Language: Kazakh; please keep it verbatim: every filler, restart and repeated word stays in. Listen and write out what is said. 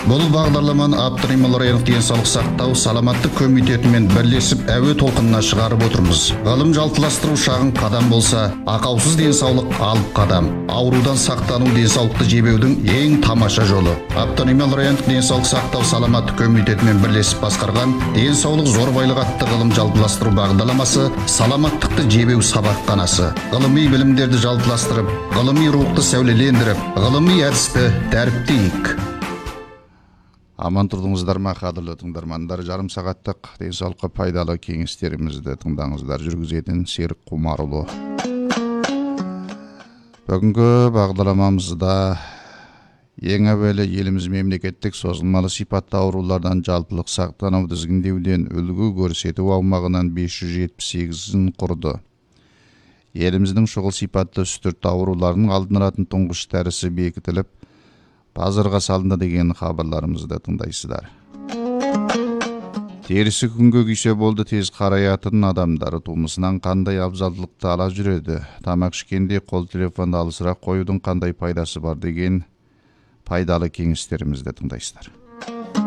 Бұл бағдарламаны Абдурахиман райондық денсаулық сақтау саламаттық комитетімен бірлесіп әуе толқынына шығарып отырмыз. Ғылым жалтыластыру шағын қадам болса, ақаусыз денсаулық алып қадам. Аурудан сақтану денсаулықты жебеудің ең тамаша жолы. Абдурахиман райондық денсаулық сақтау саламаттық комитетімен бірлесіп басқарған денсаулық зорбайлық атты ғылым жалтыластыру бағдарламасы саламаттықты жебеу сабақханасы. Ғылыми білімдерді жалтыластырып, ғылыми рухты сәулелендіріп, ғылыми әдісті дәріптейік. Аман тұрдыңыздар ма, қадірлі тыңдармандар. Жарым сағаттық денсаулыққа пайдалы кеңестерімізді тыңдаңыздар. Жүргізетін Серік Құмарұлы. Бүгінгі бағдарламамызда ең әуелі еліміз мемлекеттік созылмалы сипатты аурулардан жалпылық сақтану тізгіндеуден үлгі көрсету аумағынан бес жүз жетпіс сегізін құрды. Еліміздің шұғыл сипатты үстірт ауруларының алдын алатын тұңғыш дәрісі бекітіліп, базарға салынды деген хабарларымызды тыңдайсыздар. Терісі күнге күйсе болды тез қараятын адамдары тумысынан қандай абзалдылықты ала жүреді? Тамақ ішкенде қол телефонды алысырақ қоюдың қандай пайдасы бар деген пайдалы кеңестерімізді тыңдайсыздар.